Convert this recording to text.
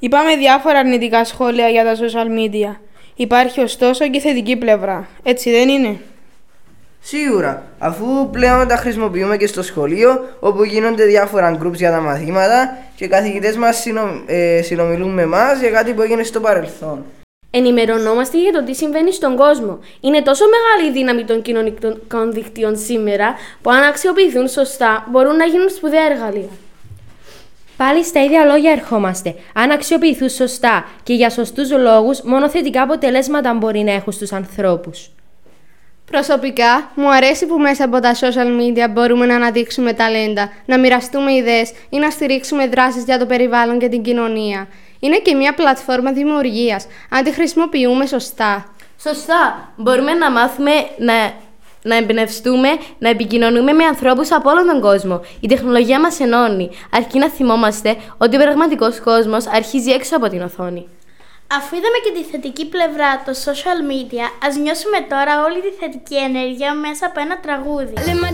Είπαμε διάφορα αρνητικά σχόλια για τα social media. Υπάρχει ωστόσο και θετική πλευρά. Έτσι δεν είναι? Σίγουρα, αφού πλέον τα χρησιμοποιούμε και στο σχολείο, όπου γίνονται διάφορα groups για τα μαθήματα και οι καθηγητές μας συνομιλούν με εμάς για κάτι που έγινε στο παρελθόν. Ενημερωνόμαστε για το τι συμβαίνει στον κόσμο. Είναι τόσο μεγάλη η δύναμη των κοινωνικών δικτύων σήμερα, που αν αξιοποιηθούν σωστά, μπορούν να γίνουν σπουδαία εργαλεία. Πάλι στα ίδια λόγια ερχόμαστε. Αν αξιοποιηθούν σωστά και για σωστούς λόγους, μόνο θετικά αποτελέσματα μπορεί να έχουν στους ανθρώπους. Προσωπικά, μου αρέσει που μέσα από τα social media μπορούμε να αναδείξουμε ταλέντα, να μοιραστούμε ιδέες ή να στηρίξουμε δράσεις για το περιβάλλον και την κοινωνία. Είναι και μια πλατφόρμα δημιουργίας, αν τη χρησιμοποιούμε σωστά. Σωστά. Μπορούμε να μάθουμε να εμπνευστούμε, να επικοινωνούμε με ανθρώπους από όλον τον κόσμο. Η τεχνολογία μας ενώνει, αρκεί να θυμόμαστε ότι ο πραγματικός κόσμος αρχίζει έξω από την οθόνη. Αφού είδαμε και τη θετική πλευρά των social media, ας νιώσουμε τώρα όλη τη θετική ενέργεια μέσα από ένα τραγούδι.